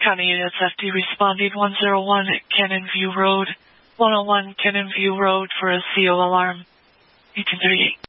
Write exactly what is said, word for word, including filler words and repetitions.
County Units F D responding one oh one Cannon View Road, one oh one Cannon View Road for a C O alarm. eighteen thirty-eight.